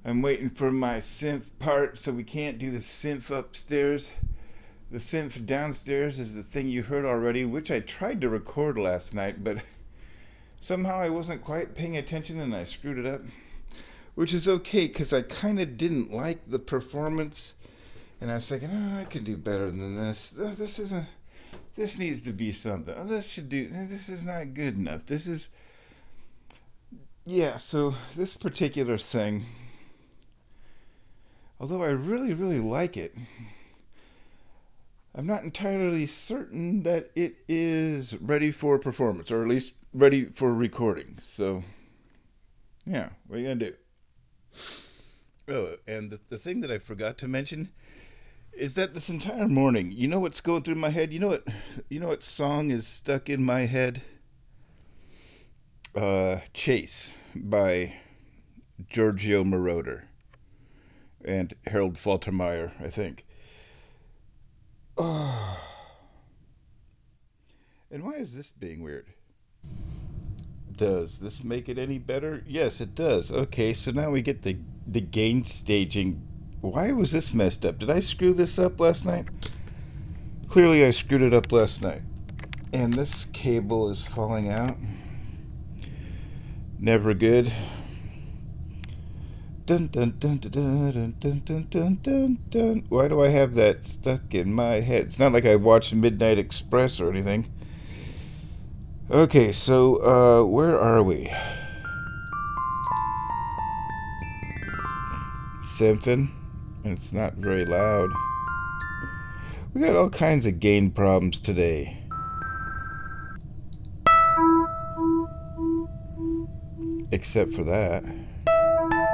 I'm waiting for my synth part, so we can't do the synth upstairs. The synth downstairs is the thing you heard already, which I tried to record last night, but somehow I wasn't quite paying attention and I screwed it up. Which is okay, because I kind of didn't like the performance, and I was thinking, oh, I can do better than this. This isn't. This needs to be something. Oh, this should do. This is not good enough. This is. Yeah, so this particular thing, although I really, really like it, I'm not entirely certain that it is ready for performance, or at least ready for recording. So, yeah, what are you gonna do? Oh, and the thing that I forgot to mention is that this entire morning, you know what's going through my head? You know what song is stuck in my head? Chase by Giorgio Moroder and Harold Faltermeyer, I think. Oh, and why is this being weird? Does this make it any better? Yes, it does. Okay, so now we get the gain staging. Why was this messed up? Did I screw this up last night? Clearly, I screwed it up last night. And this cable is falling out. Never good. Dun dun dun dun dun dun dun dun dun dun. Why do I have that stuck in my head? It's not like I watched Midnight Express or anything. Okay, so where are we? Symphin. It's not very loud. We got all kinds of gain problems today. Except for that.